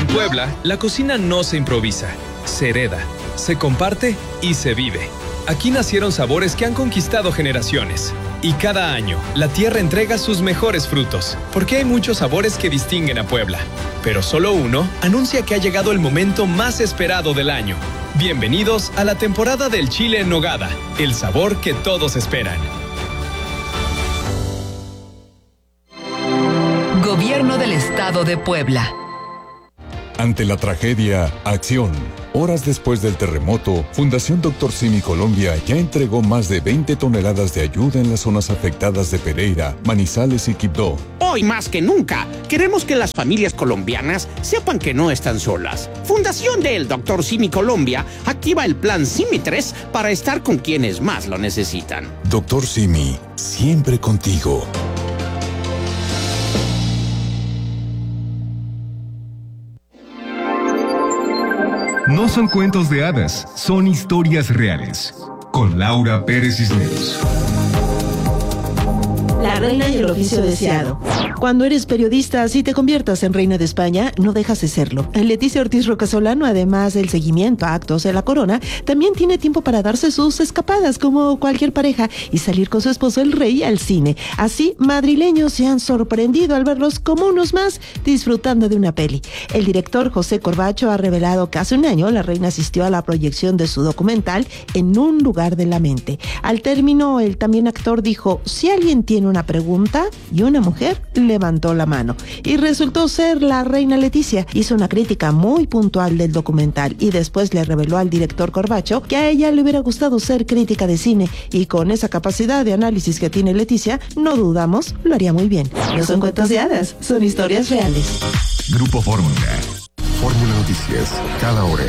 Puebla, la cocina no se improvisa, se hereda, se comparte y se vive. Aquí nacieron sabores que han conquistado generaciones. Y cada año, la tierra entrega sus mejores frutos, porque hay muchos sabores que distinguen a Puebla. Pero solo uno anuncia que ha llegado el momento más esperado del año. Bienvenidos a la temporada del chile en nogada, el sabor que todos esperan. Gobierno del Estado de Puebla. Ante la tragedia, acción. Horas después del terremoto, Fundación Dr. Simi Colombia ya entregó más de 20 toneladas de ayuda en las zonas afectadas de Pereira, Manizales y Quibdó. Hoy más que nunca, queremos que las familias colombianas sepan que no están solas. Fundación del Dr. Simi Colombia activa el plan Simi 3 para estar con quienes más lo necesitan. Dr. Simi, siempre contigo. No son cuentos de hadas, son historias reales. Con Laura Pérez Cisneros. La reina y el oficio deseado. Cuando eres periodista, si te conviertas en reina de España, no dejas de serlo. Leticia Ortiz Rocasolano, además del seguimiento a actos de la corona, también tiene tiempo para darse sus escapadas como cualquier pareja y salir con su esposo el rey al cine. Así, madrileños se han sorprendido al verlos como unos más disfrutando de una peli. El director José Corbacho ha revelado que hace un año la reina asistió a la proyección de su documental En un lugar de la mente. Al término, el también actor dijo: si alguien tiene una pregunta, y una mujer levantó la mano. Y resultó ser la reina Leticia. Hizo una crítica muy puntual del documental y después le reveló al director Corbacho que a ella le hubiera gustado ser crítica de cine, y con esa capacidad de análisis que tiene Leticia, no dudamos, lo haría muy bien. No son cuentos de hadas, son historias reales. Grupo Fórmula. Fórmula Noticias, cada hora.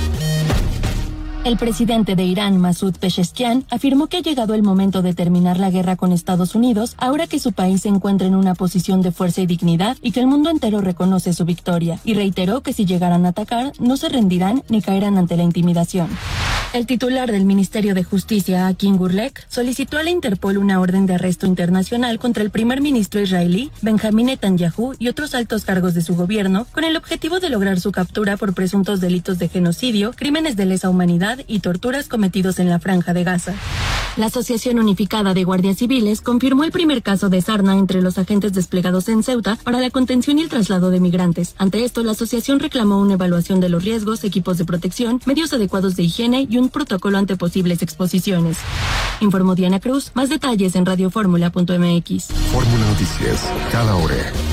El presidente de Irán, Masoud Pezeshkian, afirmó que ha llegado el momento de terminar la guerra con Estados Unidos, ahora que su país se encuentra en una posición de fuerza y dignidad y que el mundo entero reconoce su victoria, y reiteró que si llegaran a atacar, no se rendirán ni caerán ante la intimidación. El titular del Ministerio de Justicia, Hakim Gurlek, solicitó a la Interpol una orden de arresto internacional contra el primer ministro israelí, Benjamín Netanyahu, y otros altos cargos de su gobierno, con el objetivo de lograr su captura por presuntos delitos de genocidio, crímenes de lesa humanidad y torturas cometidos en la Franja de Gaza. La Asociación Unificada de Guardias Civiles confirmó el primer caso de sarna entre los agentes desplegados en Ceuta para la contención y el traslado de migrantes. Ante esto, la asociación reclamó una evaluación de los riesgos, equipos de protección, medios adecuados de higiene y un protocolo ante posibles exposiciones. Informó Diana Cruz. Más detalles en radioformula.mx. Fórmula Noticias, cada hora.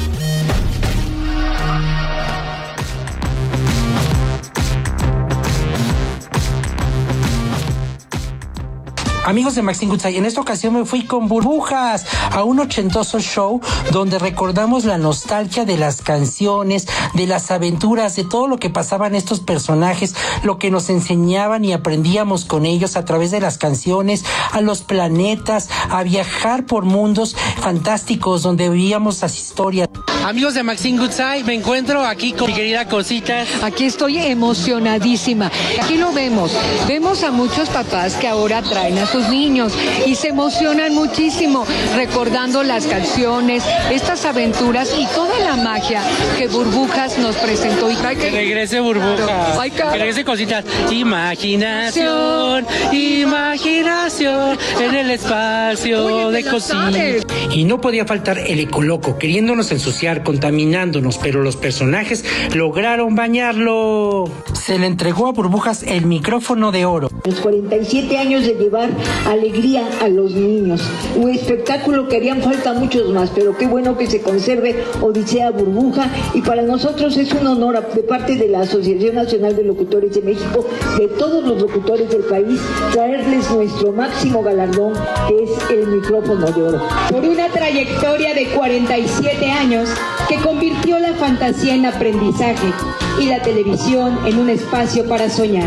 Amigos de Maxine Goodside, en esta ocasión me fui con Burbujas a un ochentoso show donde recordamos la nostalgia de las canciones, de las aventuras, de todo lo que pasaban estos personajes, lo que nos enseñaban y aprendíamos con ellos a través de las canciones, a los planetas, a viajar por mundos fantásticos donde vivíamos las historias. Amigos de Maxine Goodside, me encuentro aquí con mi querida Cosita. Aquí estoy emocionadísima. Aquí lo vemos. Vemos a muchos papás que ahora traen a sus niños y se emocionan muchísimo recordando las canciones, estas aventuras y toda la magia que Burbujas nos presentó. Que regrese Burbujas. Ay, que regrese Cositas. Imaginación, imaginación en el espacio de Cositas. Y no podía faltar el ecoloco, queriéndonos ensuciar, contaminándonos, pero los personajes lograron bañarlo. Se le entregó a Burbujas el micrófono de oro. Los 47 años de llevar alegría a los niños. Un espectáculo que harían falta muchos más, pero qué bueno que se conserve Odisea Burbuja, y para nosotros es un honor de parte de la Asociación Nacional de Locutores de México, de todos los locutores del país, traerles nuestro máximo galardón, que es el micrófono de oro. Por una trayectoria de 47 años que convirtió la fantasía en aprendizaje y la televisión en un espacio para soñar.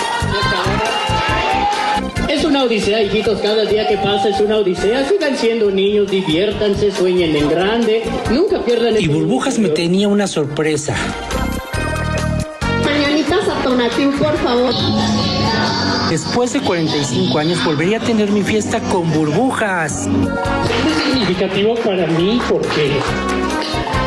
Es una odisea, hijitos, cada día que pasa es una odisea. Sigan siendo niños, diviértanse, sueñen en grande, nunca pierdan... Y Burbujas me tenía una sorpresa. Mañanitas a Tonatiu, por favor. Después de 45 años volvería a tener mi fiesta con Burbujas. Es significativo para mí porque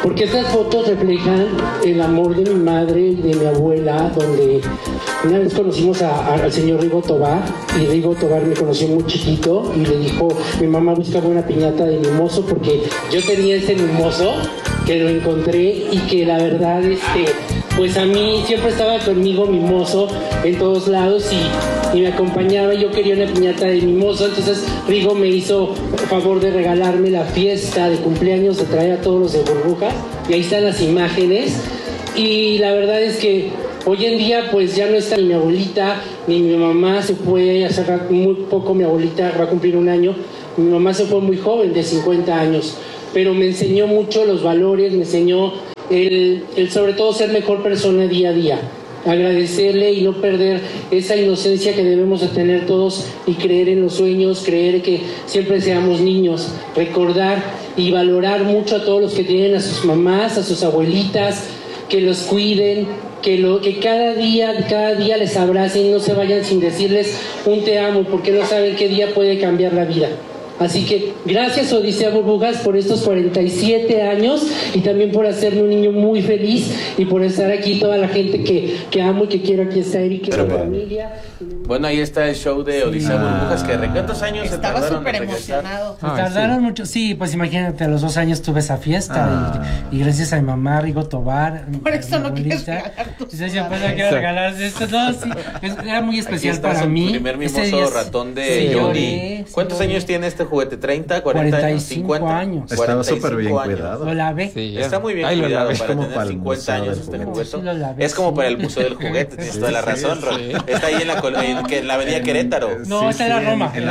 porque estas fotos reflejan el amor de mi madre y de mi abuela, donde una vez conocimos al señor Rigo Tobar, y Rigo Tobar me conoció muy chiquito y le dijo, mi mamá buscaba una piñata de mimoso porque yo tenía ese mimoso que lo encontré y que la verdad pues a mí siempre estaba conmigo mimoso en todos lados y me acompañaba y yo quería una piñata de mimoso. Entonces Rigo me hizo favor de regalarme la fiesta de cumpleaños, de traer a todos los de burbujas, y ahí están las imágenes. Y la verdad es que hoy en día pues ya no está ni mi abuelita ni mi mamá, se fue hace muy poco, mi abuelita va a cumplir 1 año, mi mamá se fue muy joven, de 50 años, pero me enseñó mucho los valores, me enseñó el sobre todo ser mejor persona día a día, agradecerle y no perder esa inocencia que debemos de tener todos y creer en los sueños, creer que siempre seamos niños, recordar y valorar mucho a todos los que tienen a sus mamás, a sus abuelitas, que los cuiden, que cada día les abracen y no se vayan sin decirles un te amo, porque no saben qué día puede cambiar la vida. Así que gracias Odisea Burbujas por estos 47 años y también por hacerme un niño muy feliz y por estar aquí, toda la gente que amo y que quiero. Aquí está Eric, que es mi familia. Bueno, ahí está el show de Odisea Burbujas, que ¿cuántos años se tardaron? Estaba súper emocionado. Tardaron mucho, sí, pues imagínate, a los 2 años tuve esa fiesta y gracias a mi mamá, Rigo Tobar. Por eso no quieres regalar tus quiero regalar esto, no, sí, era muy especial para mí. El primer mimoso ratón de Johnny. ¿Cuántos años tiene este juguete? ¿30, 40 años? 50 años. Estaba súper bien cuidado. Lo lavé. Sí, está muy bien cuidado para tener 50 años este juguete. Es como para el Museo del Juguete, tienes toda la razón, está ahí en la avenida Querétaro. No, está en la Roma, en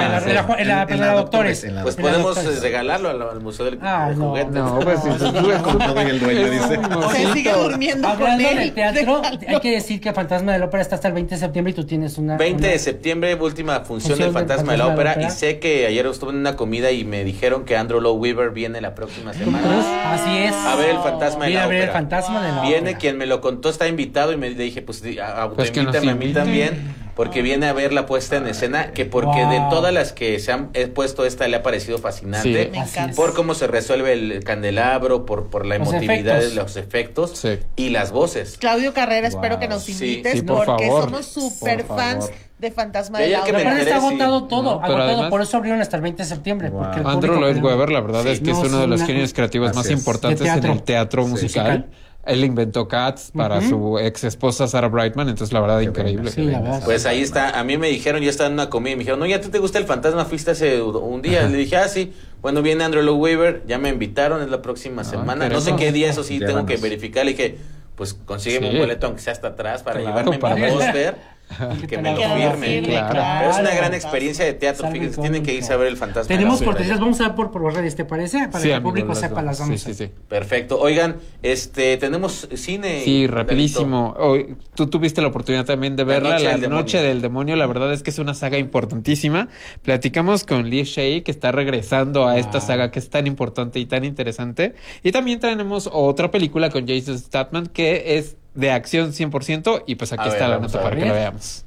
la Doctores. Pues podemos regalarlo al Museo del Juguete. No, pues si el dueño dice. Se sigue durmiendo con él. Hablando de teatro, hay que decir que Fantasma de la Ópera está hasta el 20 de septiembre y tú tienes 20 de septiembre, última función del Fantasma de la Ópera, y sé que ayer estuve en una comida y me dijeron que Andrew Lloyd Webber viene la próxima semana. Así es. A ver el Fantasma de la Ópera. A ver el Fantasma de la Ópera. Viene, quien me lo contó está invitado y me dije, pues autoinvítame a mí también, porque viene a ver la puesta en escena, que porque de todas las que se han puesto, esta le ha parecido fascinante, por cómo se resuelve el candelabro, por la emotividad de los efectos y las voces. Claudio Carrera, espero que nos invites, porque somos súper fans de Fantasma de la Ópera. Está agotado todo, agotado, por eso abrieron hasta el 20 de septiembre. Andrew Lloyd Webber, la verdad es que es uno de los genios creativos más importantes en el teatro musical. Él inventó Cats para su ex esposa Sarah Brightman, entonces la verdad increíble. Sí, la verdad. Pues ahí está, a mí me dijeron, yo estaba en una comida y me dijeron, no, ¿ya a ti te gusta el Fantasma? Fuiste hace un día. Le dije, sí. Bueno, viene Andrew Lloyd Webber, ya me invitaron, es la próxima semana. No sé qué día, eso sí, tengo que verificar. Le dije, pues consígueme un boleto aunque sea hasta atrás para llevarme mi póster. Que me lo firme. Claro. Es una gran experiencia de teatro. Fíjense, tienen que irse a ver el Fantasma. Tenemos cortesías, vamos a ver por redes, ¿te parece? Para que el público sepa las vamos. Sí. Perfecto. Oigan, tenemos cine. Sí, rapidísimo. Hoy, tú tuviste la oportunidad también de verla, La Noche del Demonio. La verdad es que es una saga importantísima. Platicamos con Lee Shea, que está regresando a esta saga que es tan importante y tan interesante. Y también tenemos otra película con Jason Statham que es de acción 100%, y pues aquí está la nota para que la veamos.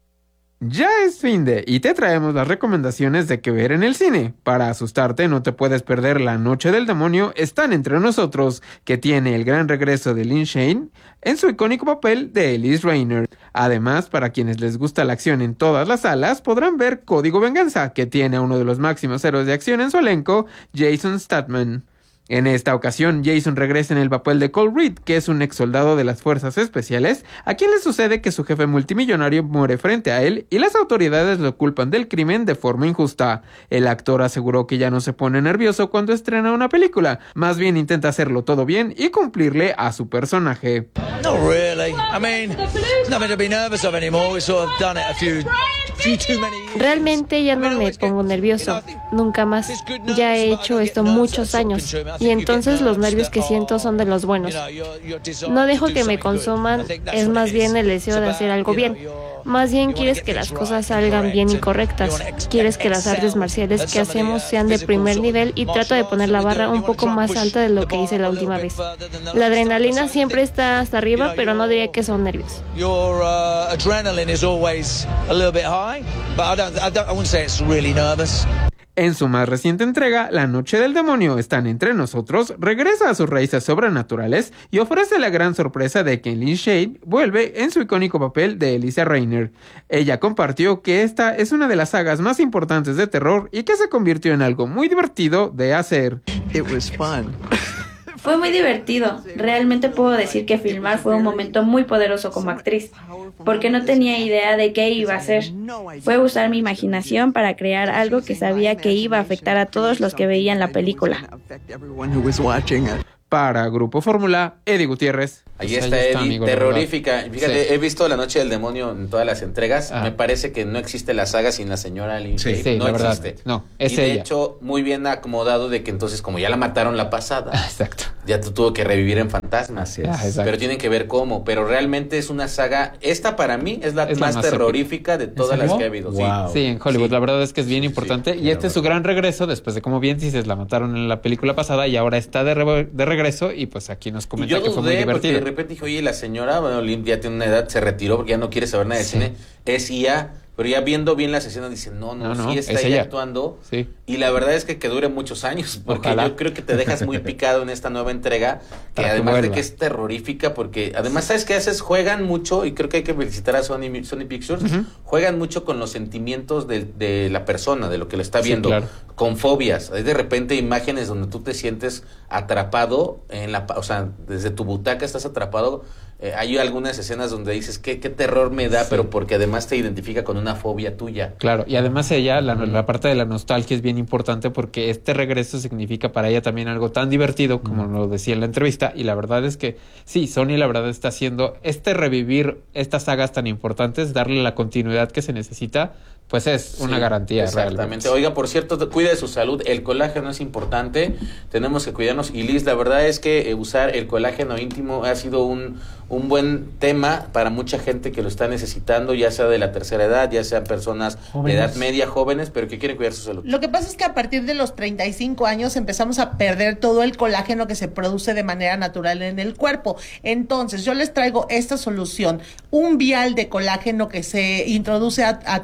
Ya es fin de y te traemos las recomendaciones de qué ver en el cine. Para asustarte no te puedes perder La Noche del Demonio, Están entre nosotros, que tiene el gran regreso de Lin Shaye en su icónico papel de Elise Rainer. Además, para quienes les gusta la acción en todas las salas, podrán ver Código Venganza, que tiene a uno de los máximos héroes de acción en su elenco, Jason Statham. En esta ocasión, Jason regresa en el papel de Cole Reed, que es un ex soldado de las fuerzas especiales, a quien le sucede que su jefe multimillonario muere frente a él y las autoridades lo culpan del crimen de forma injusta. El actor aseguró que ya no se pone nervioso cuando estrena una película, más bien intenta hacerlo todo bien y cumplirle a su personaje. Not really. I mean, nothing to be nervous of anymore. We sort of done it a few too many years. Realmente ya no me pongo nervioso, nunca más. Ya he hecho esto muchos años. Y entonces los nervios que siento son de los buenos. No dejo que me consuman, es más bien el deseo de hacer algo bien. Más bien quieres que las cosas salgan bien y correctas. Quieres que las artes marciales que hacemos sean de primer nivel y trato de poner la barra un poco más alta de lo que hice la última vez. La adrenalina siempre está hasta arriba, pero no diría que son nervios. Your adrenaline is always a little bit high, but I wouldn't say it's really nervous. En su más reciente entrega, La Noche del Demonio están entre nosotros, regresa a sus raíces sobrenaturales y ofrece la gran sorpresa de que Lin Shaye vuelve en su icónico papel de Elisa Rainer. Ella compartió que esta es una de las sagas más importantes de terror y que se convirtió en algo muy divertido de hacer. It was fun. Fue muy divertido. Realmente puedo decir que filmar fue un momento muy poderoso como actriz, porque no tenía idea de qué iba a hacer. Fue usar mi imaginación para crear algo que sabía que iba a afectar a todos los que veían la película. Para Grupo Fórmula, Eddie Gutiérrez. Ahí está Eddie, amigo, terrorífica. Fíjate, sí. He visto La Noche del Demonio en todas las entregas. Me parece que no existe la saga sin la señora Lin Shaye. Sí, no existe. Verdad. No, es y de ella. hecho, muy bien acomodado de que entonces, como ya la mataron la pasada, exacto, ya tuvo que revivir en fantasmas. Pero tienen que ver cómo. Pero realmente es una saga. Esta para mí es la más terrorífica de todas las que ha habido. Wow. Sí, en Hollywood. Sí. La verdad es que es bien importante. Sí, y este es su gran regreso después de, como bien dices, la mataron en la película pasada y ahora está de regreso. Y pues aquí nos comenta que fue muy divertido. Porque de repente dije, oye, la señora, bueno, Lin ya tiene una edad, se retiró porque ya no quiere saber nada de cine. Es IA. Pero ya viendo bien las escenas, dicen, no, sí está ella actuando. Sí. Y la verdad es que dure muchos años, porque yo creo que te dejas muy picado en esta nueva entrega, que además de que es terrorífica, porque además, ¿sabes qué haces? Juegan mucho, y creo que hay que felicitar a Sony Pictures, juegan mucho con los sentimientos de la persona, de lo que lo está viendo, con fobias. Hay de repente imágenes donde tú te sientes atrapado, o sea, desde tu butaca estás atrapado. Hay algunas escenas donde dices, qué terror me da, pero porque además te identifica con una fobia tuya. Claro, y además ella, la parte de la nostalgia es bien importante porque este regreso significa para ella también algo tan divertido, como lo decía en la entrevista, y la verdad es que sí, Sony la verdad está haciendo revivir estas sagas tan importantes, darle la continuidad que se necesita, pues es una garantía. Exactamente. Realmente. Oiga, por cierto, cuide de su salud, el colágeno es importante, tenemos que cuidarnos, y Liz, la verdad es que usar el colágeno íntimo ha sido un buen tema para mucha gente que lo está necesitando, ya sea de la tercera edad, ya sean personas jóvenes, de edad media, jóvenes, pero que quieren cuidar su salud. Lo que pasa es que a partir de los 35 años empezamos a perder todo el colágeno que se produce de manera natural en el cuerpo. Entonces, yo les traigo esta solución, un vial de colágeno que se introduce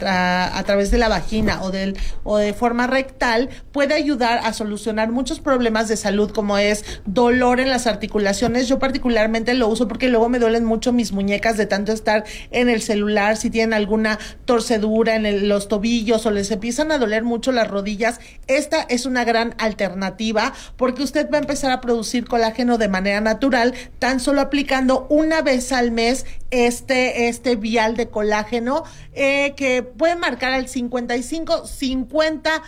a través de la vagina o de forma rectal, puede ayudar a solucionar muchos problemas de salud, como es dolor en las articulaciones. Yo particularmente lo uso porque luego me duelen mucho mis muñecas de tanto estar en el celular, si tienen alguna torcedura en los tobillos o les empiezan a doler mucho las rodillas. Esta es una gran alternativa porque usted va a empezar a producir colágeno de manera natural, tan solo aplicando una vez al mes este vial de colágeno, que pueden marcar al 55 50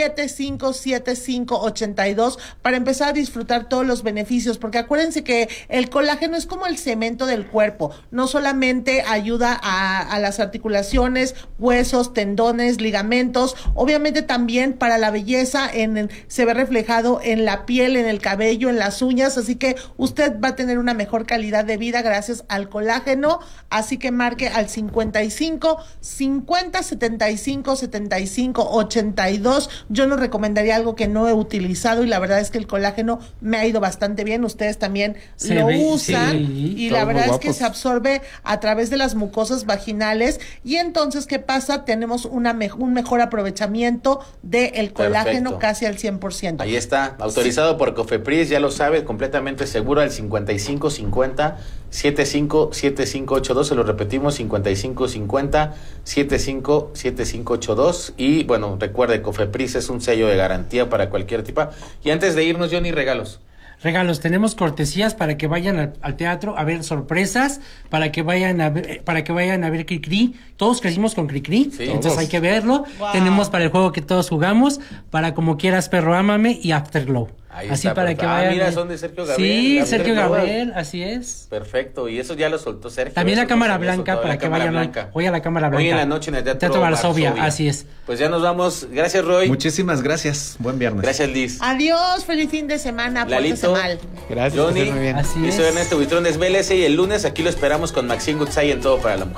75 75 82 para empezar a disfrutar todos los beneficios, porque acuérdense que el colágeno es como el cemento del cuerpo, no solamente ayuda a las articulaciones, huesos, tendones, ligamentos, obviamente también para la belleza, se ve reflejado en la piel, en el cabello, en las uñas, así que usted va a tener una mejor calidad de vida gracias al colágeno, así que marque al 55 50 75 75 82. Yo no recomendaría algo que no he utilizado y la verdad es que el colágeno me ha ido bastante bien, ustedes también lo usan y la verdad es que se absorbe a través de las mucosas vaginales y entonces, ¿qué pasa? Tenemos un mejor aprovechamiento del colágeno. Perfecto. Casi al 100%. Ahí está, autorizado por Cofepris, ya lo sabe, completamente seguro al 55 50 75 75 82, se lo repetimos, 55 50 75 75 82, y bueno, recuerde, Cofepris es un sello de garantía para cualquier tipo. Y antes de irnos, Johnny, regalos, tenemos cortesías para que vayan al teatro a ver sorpresas, para que vayan a ver Cricri. Todos crecimos con Cricri, sí, entonces hay que verlo. Wow. Tenemos para el juego que todos jugamos, para Como Quieras Perro Ámame y Afterglow. Ahí así está, para que vayan. Mira, son de Sergio Gabriel. Sí, Sergio Gabriel, así es. Perfecto, y eso ya lo soltó Sergio. También la Cámara Blanca, para que vayan hoy a la Cámara Blanca. Hoy en la noche en el Teatro Varsovia, así es. Pues ya nos vamos. Gracias, Roy. Muchísimas gracias. Buen viernes. Gracias, Liz. Adiós, feliz fin de semana. Lalito. Gracias, Johnny. muy bien. Así es. Soy Ernesto Buitrón, es BLS, y el lunes aquí lo esperamos con Maxine Goodside en Todo para la Mujer.